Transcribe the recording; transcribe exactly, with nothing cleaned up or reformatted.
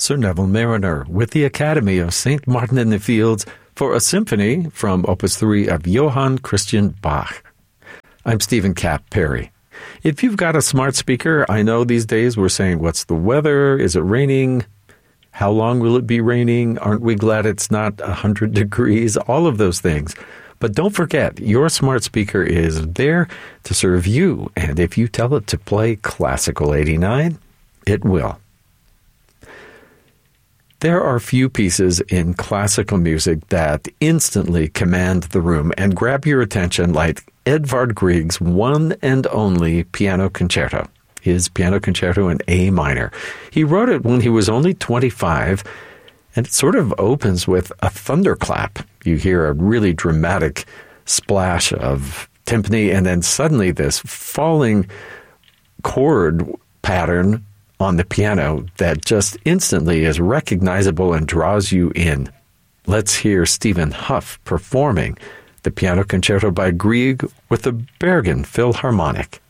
Sir Neville Mariner with the Academy of Saint Martin in the Fields for a symphony from Opus three of Johann Christian Bach. I'm Stephen Cap Perry. If you've got a smart speaker, I know these days we're saying, what's the weather? Is it raining? How long will it be raining? Aren't we glad it's not one hundred degrees? All of those things. But don't forget, your smart speaker is there to serve you. And if you tell it to play Classical eighty-nine, it will. There are few pieces in classical music that instantly command the room and grab your attention like Edvard Grieg's one and only piano concerto, his piano concerto in A minor. He wrote it when he was only twenty-five, and it sort of opens with a thunderclap. You hear a really dramatic splash of timpani, and then suddenly this falling chord pattern on the piano that just instantly is recognizable and draws you in. Let's hear Stephen Hough performing the piano concerto by Grieg with the Bergen Philharmonic.